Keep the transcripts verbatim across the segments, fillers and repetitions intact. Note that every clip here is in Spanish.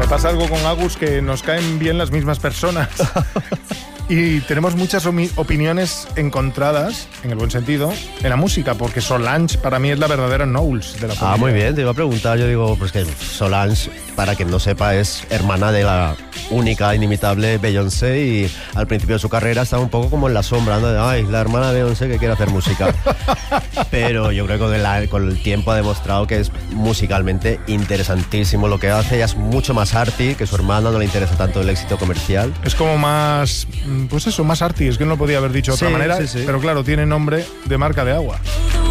pasa algo con Agus, que nos caen bien las mismas personas. Y tenemos muchas opiniones encontradas, en el buen sentido, en la música, porque Solange para mí es la verdadera Knowles de la familia. Ah, muy bien, te iba a preguntar, yo digo, pues que Solange, para quien no sepa, es hermana de la única, inimitable Beyoncé, y al principio de su carrera estaba un poco como en la sombra, ¿no? De, ay, la hermana de Beyoncé que quiere hacer música. Pero yo creo que con el, con el tiempo ha demostrado que es musicalmente interesantísimo lo que hace. Ella es mucho más arty, que su hermana, no le interesa tanto el éxito comercial. Es como más... Pues eso, más arty, es que no lo podía haber dicho de sí, otra manera, sí, sí. Pero claro, tiene nombre de marca de agua.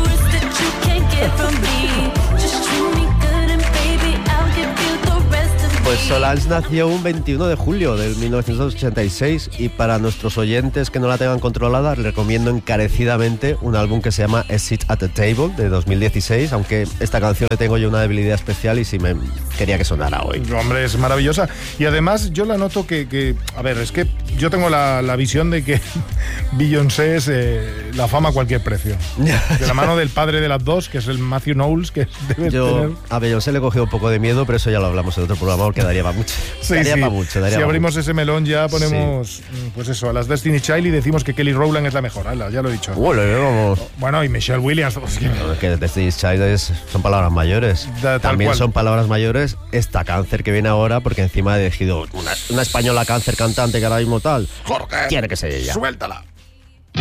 Pues Solange nació un veintiuno de julio de mil novecientos ochenta y seis, y para nuestros oyentes que no la tengan controlada, les recomiendo encarecidamente un álbum que se llama A Seat at the Table de dos mil dieciséis, aunque esta canción le tengo yo una debilidad especial y sí me quería que sonara hoy. Hombre, es maravillosa. Y además yo la noto que, que a ver, es que yo tengo la, la visión de que Beyoncé es eh, la fama a cualquier precio. De la mano del padre de las dos, que es el Matthew Knowles, que debe yo tener... a Beyoncé le he cogido un poco de miedo, pero eso ya lo hablamos en otro programa, porque daría para mucho. Sí, daría sí. para mucho. Daría si para abrimos mucho. ese melón ya ponemos, sí. pues eso, a las Destiny Child y decimos que Kelly Rowland es la mejor. Ala, ya lo he dicho. Bueno, vamos. Bueno, y Michelle Williams. Es que, no, es que Destiny Child es, son palabras mayores. Da, También cual. son palabras mayores esta Cáncer que viene ahora, porque encima he elegido una, una española Cáncer cantante que ahora mismo tal. Jorge, tiene que ser ella. Suéltala.